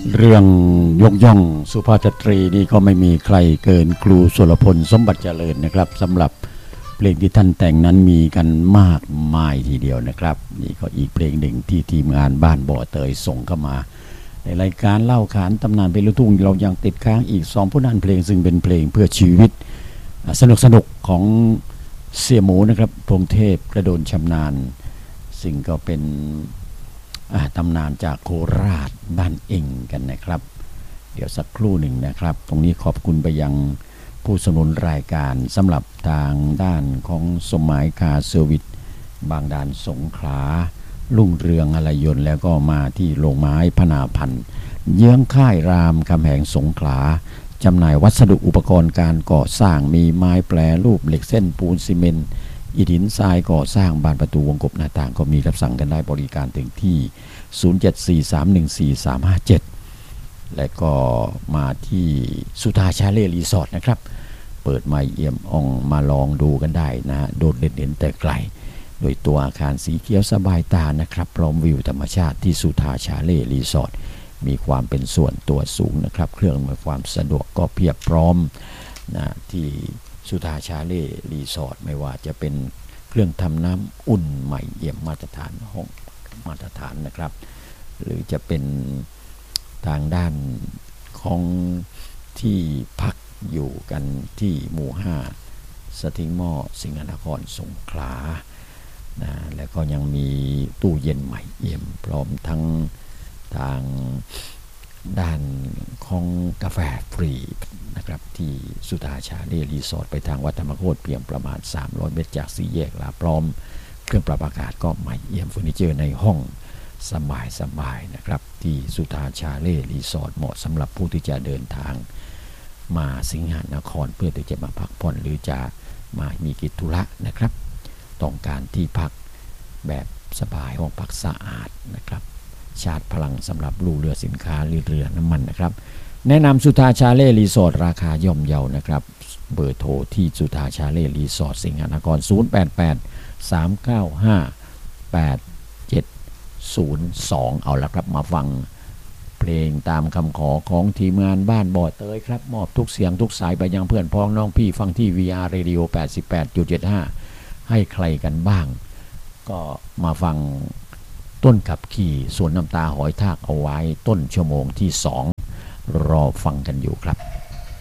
เรื่องยกย่องสุภาพสตรีนี่ก็ไม่มีใครเกินครูสุรพลสมบัติเจริญนะครับสำหรับเพลงที่ท่านแต่งนั้นมีกันมากมายทีเดียวนะครับนี่ก็อีกเพลงหนึ่งที่ทีมงานบ้านบ่อเตยส่งเข้ามาในรายการเล่าขานตำนานเพลงลูกทุ่งเรายังติดค้างอีก2ผลงานเพลงซึ่งเป็นเพลงเพื่อชีวิตสนุกของเสี่ยหมูนะครับพงเทพกระโดนชำนาญซึ่งก็เป็นตำนานจากโคราชบ้านเองกันนะครับเดี๋ยวสักครู่หนึ่งนะครับตรงนี้ขอบคุณไปยังผู้สนับสนุนรายการสำหรับทางด้านของสมัยคาเซอร์วิสบางด่านสงขลาลุ่งเรืองอะไรยนต์แล้วก็มาที่โรงไม้พนาพันธ์เยื้องค่ายรามคำแหงสงขลาจำหน่ายวัสดุอุปกรณ์การก่อสร้างมีไม้แปรรูปเหล็กเส้นปูนซีเมนต์อิฐหินทรายก่อสร้างบานประตูวงกบหน้าต่างก็มีรับสั่งกันได้บริการถึงที่ 0743144357 และก็มาที่สุธาชาเล่รีสอร์ทนะครับเปิดใหม่เอี่ยมอ่องมาลองดูกันได้นะโดดเด่นเห็นแต่ไกลโดยตัวอาคารสีเขียวสบายตานะครับพร้อมวิวธรรมชาติที่สุธาชาเล่รีสอร์ทมีความเป็นส่วนตัวสูงนะครับเครื่องอำนวยความสะดวกก็เพียบพร้อมนะที่สุธาชาเล่รีสอร์ทไม่ว่าจะเป็นเครื่องทำน้ำอุ่นใหม่เอี่ยมมาตรฐานห้องมาตรฐานนะครับหรือจะเป็นทางด้านของที่พักอยู่กันที่หมู่5สถิงหม้อสิงห์นครสงขลานะแล้วก็ยังมีตู้เย็นใหม่เอี่ยมพร้อมทั้งทางด้านของกาแฟฟรีนะครับที่สุธาชาเล่รีสอร์ทไปทางวัดธรรมโคตรเพียงประมาณ300 เมตรจากสี่แยกลาพร้อมเครื่องปรับอากาศก็ใหม่เอี่ยมเฟอร์นิเจอร์ในห้องสบายนะครับที่สุธาชาเล่รีสอร์ทเหมาะสำหรับผู้ที่จะเดินทางมาสิงหนครเพื่อที่จะมาพักผ่อนหรือจะมามีกิจธุระนะครับต้องการที่พักแบบสบายห้องพักสะอาดนะครับชาร์จพลังสำหรับลูกเรือสินค้าหรือเรือน้ำมันนะครับแนะนำสุธาชาเล่รีสอร์ทราคาย่อมเยานะครับเบอร์โทรที่สุธาชาเล่รีสอร์ทสิงหนคร0883958702เอาละครับมาฟังเพลงตามคำขอของทีมงานบ้านบ่อเตยครับมอบทุกเสียงทุกสายไปยังเพื่อนพ้องน้องพี่ฟังที่ VR Radio 88.75 ให้ใครกันบ้างก็มาฟังต้นขับขี่สวนน้ำตาหอยทากเอาไว้ต้นชั่วโมงที่2รอฟังกันอยู่ครับ